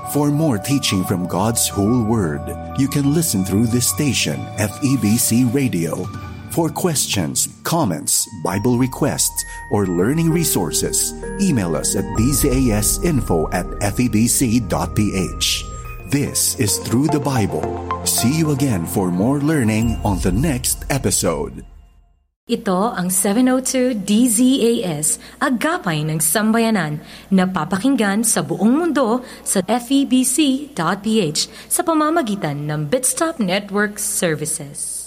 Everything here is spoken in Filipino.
For more teaching from God's whole Word, you can listen through this station, FEBC Radio. For questions, comments, Bible requests, or learning resources, email us at dzasinfo@febc.ph. This is Through the Bible. See you again for more learning on the next episode. Ito ang 702 DZAS, Agapay ng Sambayanan, na papakinggan sa buong mundo sa febc.ph sa pamamagitan ng Bitstop Network Services.